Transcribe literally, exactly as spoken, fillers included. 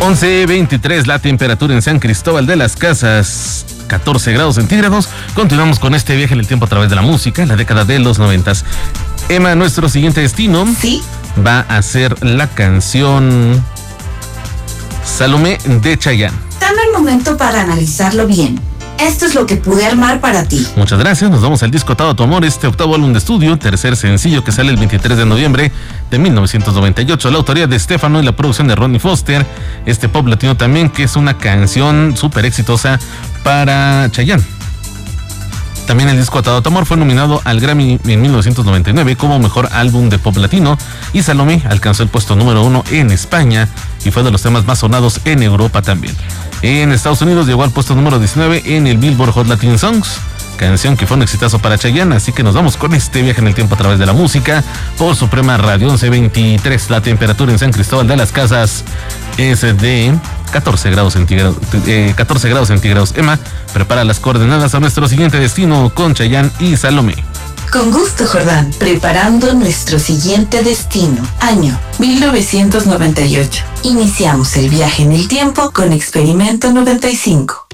once veintitrés la temperatura en San Cristóbal de las Casas, catorce grados centígrados. Continuamos con este viaje en el tiempo a través de la música, en la década de los noventas. Emma, nuestro siguiente destino sí va a ser la canción Salomé de Chayanne. Dame el momento para analizarlo bien. Esto es lo que pude armar para ti. Muchas gracias, nos vamos al disco Atado a tu Amor, este octavo álbum de estudio, tercer sencillo que sale el veintitrés de noviembre de mil novecientos noventa y ocho, la autoría de Stefano y la producción de Ronnie Foster, este pop latino también, que es una canción súper exitosa para Chayanne. También el disco Atado a tu Amor fue nominado al Grammy en mil novecientos noventa y nueve como mejor álbum de pop latino, y Salomé alcanzó el puesto número uno en España y fue de los temas más sonados en Europa también. En Estados Unidos llegó al puesto número diecinueve en el Billboard Hot Latin Songs, canción que fue un exitazo para Chayanne. Así que nos vamos con este viaje en el tiempo a través de la música por Suprema Radio. Once veintitrés la temperatura en San Cristóbal de las Casas es de catorce grados centígrados. Eh, catorce grados centígrados. Emma, prepara las coordenadas a nuestro siguiente destino con Chayanne y Salomé. Con gusto, Jordán. Preparando nuestro siguiente destino. Año mil novecientos noventa y ocho. Iniciamos el viaje en el tiempo con Experimento noventa y cinco.